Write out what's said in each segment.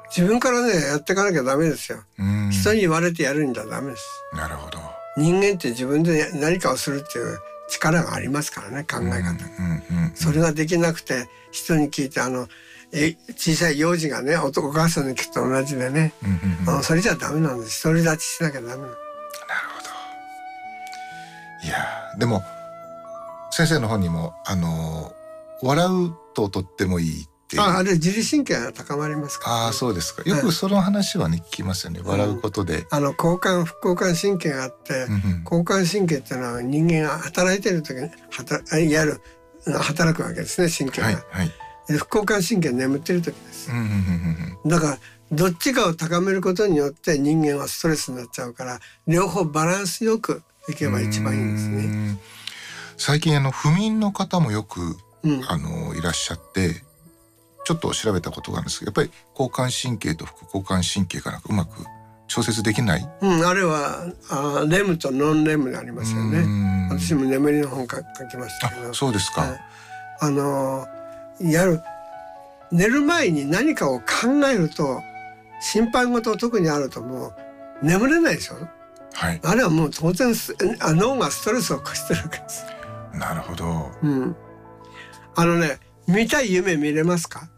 自分からねやっていかなきゃダメですよ。人に言われてやるんじゃダメです。 なるほど。 人間って自分で何かをするっていう力がありますからね、考え方。それができなくて人に聞いて小さい幼児がねお母さんに聞くと同じでね、それじゃダメなんです。独り立ちしなきゃダメなの。 なるほど。いやでも先生の本にも笑うととってもいいっていう。 あれ自律神経が高まりますから、ね。 あ、そうですか。よくその話はね聞きますよね。笑うことで。 交感副交感神経があって、交感神経っていうのは人間が働いてる時に働くわけですね、神経が。副交感神経は眠ってる時です。だからどっちかを高めることによって人間はストレスになっちゃうから、両方バランスよくいけば一番いいんですね。 最近不眠の方もよく、いらっしゃって、ちょっと調べたことがあるんですけど、やっぱり交感神経と副交感神経がうまく調節できない。 あれはレムとノンレムがありますよね。私も眠りの本書きましたけど。 そうですか。 寝る前に何かを考えると、心配事特にあるともう眠れないでしょ。あれはもう当然脳がストレスを起こしてるわけです。 なるほど。 見たい夢見れますか？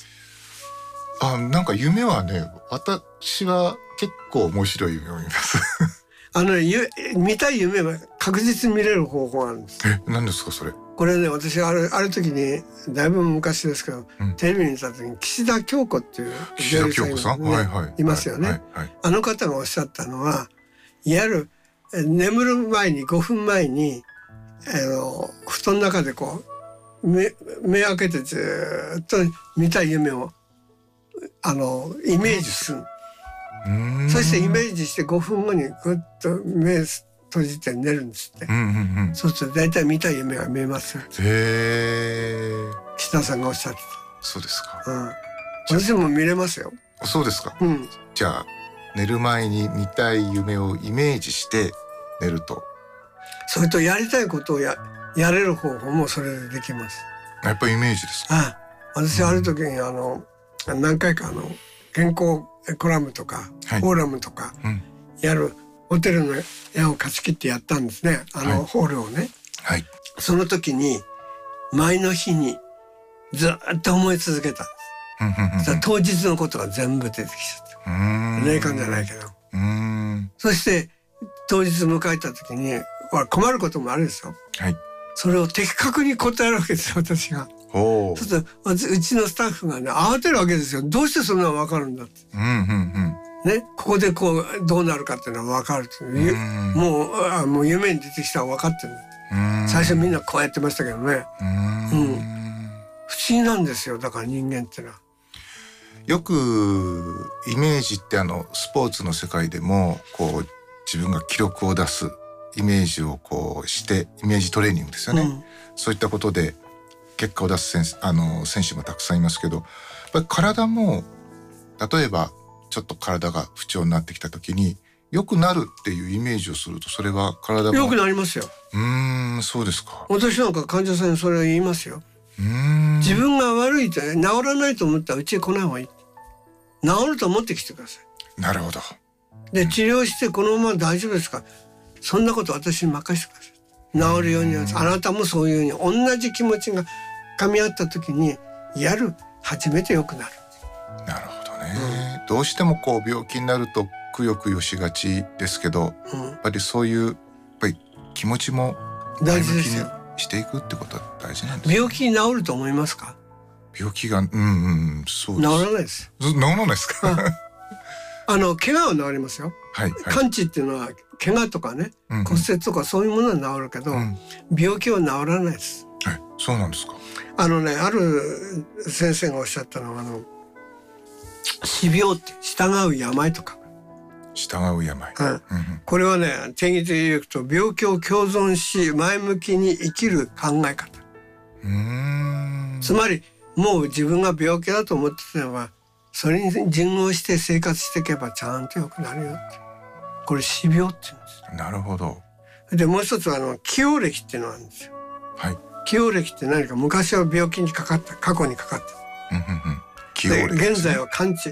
なんか夢はね、私は結構面白い夢を見ます見たい夢は確実に見れる方法があるんです。 何ですかそれ？ これね、私ある時にだいぶ昔ですけど、テレビに見た時に岸田京子っていう岸田京子さん、 いますよね。あの方がおっしゃったのは、いわゆる眠る前に5分前に布団の中でこう目開けてずっと見たい夢をイメージする。そしてイメージして5分後にぐっと目閉じて寝るんですって。そうすると大体見たい夢が見えますよ。岸田さんがおっしゃってた。 そうですか。 私も見れますよ。 そうですか。じゃあ寝る前に見たい夢をイメージして寝ると。 それとやりたいことをやれる方法もそれでできます。 やっぱりイメージですか？ 私ある時に何回か健康コラムとかフォーラムとかやるホテルの絵を貸し切ってやったんですね。ホールをね。その時に前の日にずっと思い続けたんです。当日のことが全部出てきちゃった。霊感じゃないけど。そして当日迎えた時に困ることもあるんですよ。それを的確に答えるわけですよ、私が。そうするとうちのスタッフがね慌てるわけですよ。どうしてそんなの分かるんだって。ね、ここでこうどうなるかっていうのは分かるっていう。もう夢に出てきたら分かってるんだ。最初みんなこうやってましたけどね。不思議なんですよ。だから人間ってのは。 よくイメージってスポーツの世界でもこう自分が記録を出すイメージをこうしてイメージトレーニングですよね。そういったことで結果を出す選手もたくさんいますけど、やっぱり体も例えばちょっと体が不調になってきた時に良くなるっていうイメージをすると、それは体も良くなりますよ。 そうですか。 私なんか患者さんにそれを言いますよ。自分が悪いと治らないと思ったらうちへ来ない方がいい。治ると思ってきてください。 なるほど。 で治療してこのまま大丈夫ですか。そんなこと私に任せてください。治るようにあなたもそういうふうに同じ気持ちが噛み合った時に初めて良くなる。 なるほどね。どうしてもこう病気になるとくよくよしがちですけど、やっぱりそういうやっぱり気持ちも大事ですよ。 していくってことは大事なんですね。 病気に治ると思いますか？ 病気がそうです。 治らないです。 治らないですか？ 怪我は治りますよ。完治っていうのは怪我とかね、骨折とかそういうものは治るけど、病気は治らないです。 そうなんですか。 ある先生がおっしゃったのは死病って従う病とか。 従う病。 これはね定義で言うと病気を共存し前向きに生きる考え方。つまりもう自分が病気だと思ってたのはそれに順応して生活していけばちゃんと良くなるよって。これ死病って言うんです。なるほど。 でもう一つは既往歴っていうのがあるんですよ。既往歴って何か昔は病気にかかった過去にかかった。現在は完治